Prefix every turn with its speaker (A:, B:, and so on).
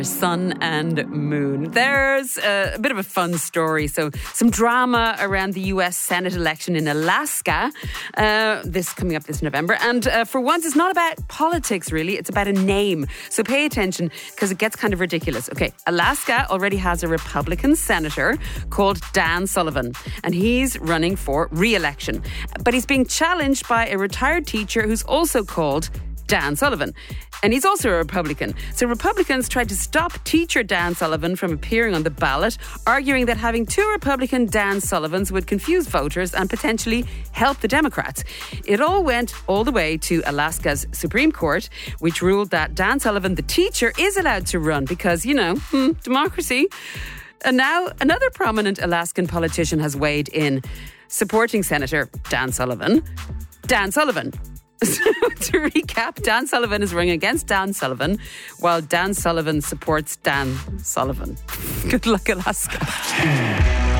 A: Sun and Moon. There's a bit of a fun story. So some drama around the US Senate election in Alaska. This coming up this November. And for once, it's not about politics, really. It's about a name. So pay attention because it gets kind of ridiculous. Okay, Alaska already has a Republican senator called Dan Sullivan. And he's running for re-election. But he's being challenged by a retired teacher who's also called Dan Sullivan. And he's also a Republican. So Republicans tried to stop teacher Dan Sullivan from appearing on the ballot, arguing that having two Republican Dan Sullivans would confuse voters and potentially help the Democrats. It all went all the way to Alaska's Supreme Court, which ruled that Dan Sullivan, the teacher, is allowed to run because, democracy. And now another prominent Alaskan politician has weighed in, supporting Senator Dan Sullivan. Dan Sullivan. So to recap, Dan Sullivan is running against Dan Sullivan, while Dan Sullivan supports Dan Sullivan. Good luck, Alaska.